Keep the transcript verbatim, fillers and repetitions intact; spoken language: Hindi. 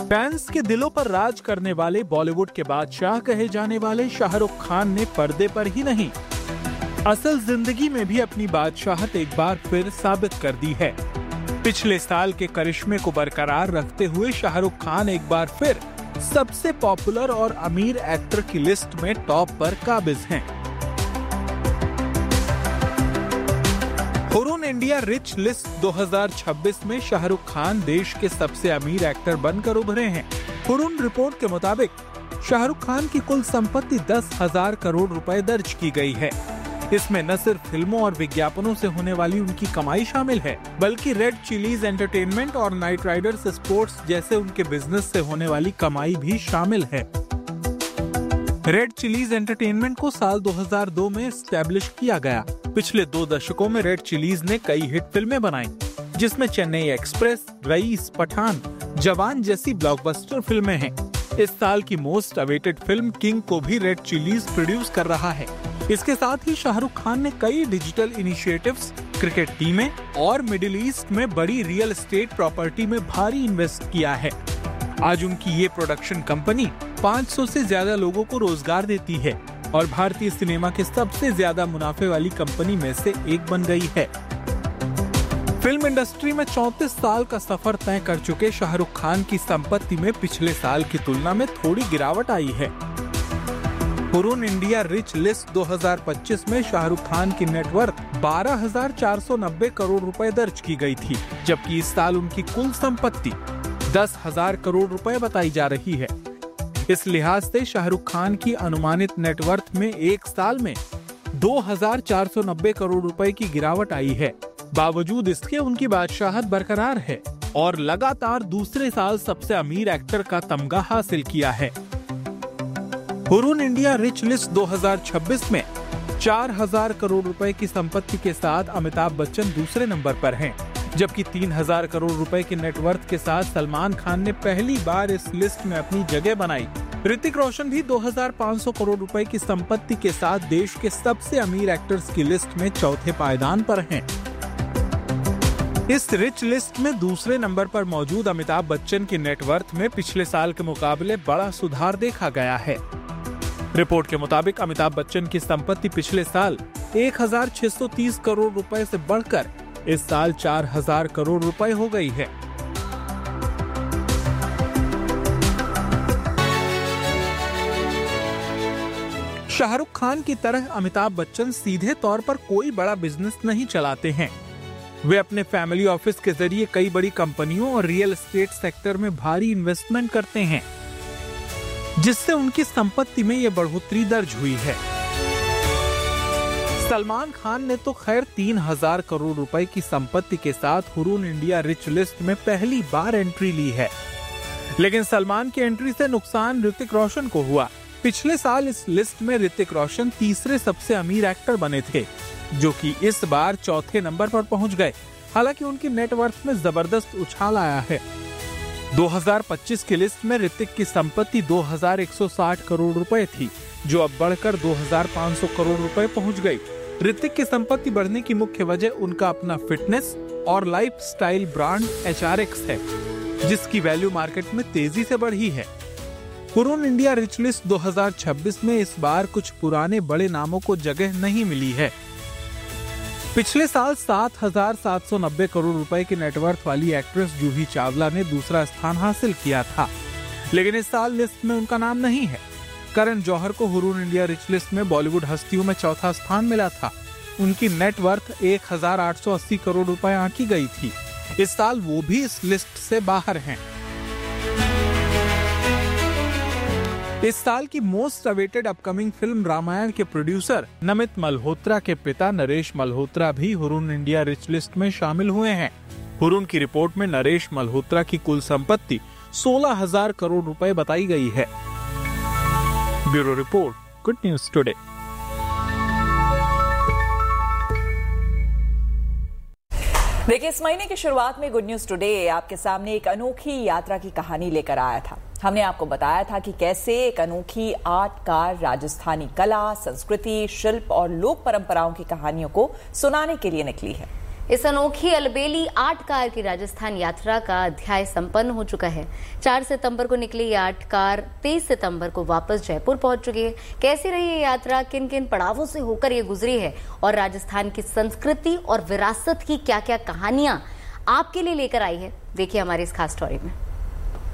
फैंस के दिलों पर राज करने वाले बॉलीवुड के बादशाह कहे जाने वाले शाहरुख खान ने पर्दे पर ही नहीं, असल जिंदगी में भी अपनी बादशाहत एक बार फिर साबित कर दी है। पिछले साल के करिश्मे को बरकरार रखते हुए शाहरुख खान एक बार फिर सबसे पॉपुलर और अमीर एक्टर की लिस्ट में टॉप पर काबिज हैं। हुरून इंडिया रिच लिस्ट दो हज़ार छब्बीस में शाहरुख खान देश के सबसे अमीर एक्टर बनकर उभरे हैं। हुरून रिपोर्ट के मुताबिक शाहरुख खान की कुल संपत्ति दस हजार करोड़ रुपए दर्ज की गई है। इसमें न सिर्फ फिल्मों और विज्ञापनों से होने वाली उनकी कमाई शामिल है, बल्कि रेड चिलीज एंटरटेनमेंट और नाइट राइडर्स स्पोर्ट्स जैसे उनके बिजनेस से होने वाली कमाई भी शामिल है। रेड चिलीज एंटरटेनमेंट को साल दो हज़ार दो में एस्टैब्लिश किया गया। पिछले दो दशकों में रेड चिलीज ने कई हिट फिल्में बनाई, जिसमें चेन्नई एक्सप्रेस, रईस, पठान, जवान जैसी ब्लॉकबस्टर फिल्में हैं। इस साल की मोस्ट अवेटेड फिल्म किंग को भी रेड चिलीज प्रोड्यूस कर रहा है। इसके साथ ही शाहरुख खान ने कई डिजिटल इनिशिएटिव्स, क्रिकेट टीमें और मिडिल ईस्ट में बड़ी रियल एस्टेट प्रॉपर्टी में भारी इन्वेस्ट किया है। आज उनकी ये प्रोडक्शन कंपनी पाँच सौ से ज्यादा लोगों को रोजगार देती है और भारतीय सिनेमा के सबसे ज्यादा मुनाफे वाली कंपनी में से एक बन गई है। फिल्म इंडस्ट्री में चौंतीस साल का सफर तय कर चुके शाहरुख खान की संपत्ति में पिछले साल की तुलना में थोड़ी गिरावट आई है। हुरून इंडिया रिच लिस्ट दो हज़ार पच्चीस में शाहरुख खान की नेटवर्थ बारह हजार चार सौ नब्बे करोड़ रुपए दर्ज की गई थी, जबकि इस साल उनकी कुल संपत्ति दस हजार करोड़ रुपए बताई जा रही है। इस लिहाज से शाहरुख खान की अनुमानित नेटवर्थ में एक साल में दो हजार चार सौ नब्बे करोड़ रुपए की गिरावट आई है। बावजूद इसके उनकी बादशाहत बरकरार है और लगातार दूसरे साल सबसे अमीर एक्टर का तमगा हासिल किया है। हुरून इंडिया रिच लिस्ट दो हज़ार छब्बीस में चार हजार करोड़ रुपए की संपत्ति के साथ अमिताभ बच्चन दूसरे नंबर पर हैं, जबकि तीन हजार करोड़ रुपए के नेटवर्थ के साथ सलमान खान ने पहली बार इस लिस्ट में अपनी जगह बनाई। ऋतिक रोशन भी दो हजार पाँच सौ करोड़ रुपए की संपत्ति के साथ देश के सबसे अमीर एक्टर्स की लिस्ट में चौथे पायदान पर हैं। इस रिच लिस्ट में दूसरे नंबर पर मौजूद अमिताभ बच्चन की नेटवर्थ में पिछले साल के मुकाबले बड़ा सुधार देखा गया है। रिपोर्ट के मुताबिक अमिताभ बच्चन की संपत्ति पिछले साल एक हजार छह सौ तीस करोड़ रुपए से बढ़कर इस साल चार हजार करोड़ रुपए हो गई है। शाहरुख खान की तरह अमिताभ बच्चन सीधे तौर पर कोई बड़ा बिजनेस नहीं चलाते हैं। वे अपने फैमिली ऑफिस के जरिए कई बड़ी कंपनियों और रियल एस्टेट सेक्टर में भारी इन्वेस्टमेंट करते हैं, जिससे उनकी संपत्ति में ये बढ़ोतरी दर्ज हुई है। सलमान खान ने तो खैर तीन हजार करोड़ रुपए की संपत्ति के साथ हुरून इंडिया रिच लिस्ट में पहली बार एंट्री ली है, लेकिन सलमान की एंट्री से नुकसान ऋतिक रोशन को हुआ। पिछले साल इस लिस्ट में ऋतिक रोशन तीसरे सबसे अमीर एक्टर बने थे, जो कि इस बार चौथे नंबर पर पहुंच गए। हालांकि उनकी नेटवर्थ में जबरदस्त उछाल आया है। दो हज़ार पच्चीस की लिस्ट में ऋतिक की संपत्ति दो हजार एक सौ साठ करोड़ रुपए थी, जो अब बढ़कर दो हजार पाँच सौ करोड़ रुपए पहुंच गई। ऋतिक की संपत्ति बढ़ने की मुख्य वजह उनका अपना फिटनेस और lifestyle brand H R x है, जिसकी वैल्यू मार्केट में तेजी से बढ़ी है। हुरून इंडिया रिच लिस्ट दो हज़ार छब्बीस में इस बार कुछ पुराने बड़े नामों को जगह नहीं मिली है। पिछले साल सात हजार सात सौ नब्बे करोड़ रुपए की नेटवर्थ वाली एक्ट्रेस जूही चावला ने दूसरा स्थान हासिल किया था, लेकिन इस साल लिस्ट में उनका नाम नहीं है। करण जौहर को हुरून इंडिया रिच लिस्ट में बॉलीवुड हस्तियों में चौथा स्थान मिला था। उनकी नेटवर्थ एक हजार आठ सौ अस्सी करोड़ रुपए आंकी गई थी। इस साल वो भी इस लिस्ट से बाहर हैं। इस साल की most awaited upcoming film Ramayan के प्रोड्यूसर नमित मल्होत्रा के पिता नरेश मल्होत्रा भी हुरून इंडिया रिच लिस्ट में शामिल हुए हैं। हुरून की रिपोर्ट में नरेश मल्होत्रा की कुल संपत्ति सोलह हजार करोड़ रुपए बताई गई है। Bureau report, good news today. देखिए, इस महीने की शुरुआत में गुड न्यूज टुडे आपके सामने एक अनोखी यात्रा की कहानी लेकर आया था। हमने आपको बताया था कि कैसे एक अनोखी आर्ट कार राजस्थानी कला, संस्कृति, शिल्प और लोक परंपराओं की कहानियों को सुनाने के लिए निकली है। इस अनोखी अलबेली आठ कार की राजस्थान यात्रा का अध्याय संपन्न हो चुका है। चार सितंबर को निकली ये आठ कार तेईस सितंबर को वापस जयपुर पहुंच चुकी है। कैसी रही ये यात्रा, किन किन पड़ावों से होकर ये गुजरी है और राजस्थान की संस्कृति और विरासत की क्या क्या कहानियां आपके लिए लेकर आई है, देखिए हमारी इस खास स्टोरी में।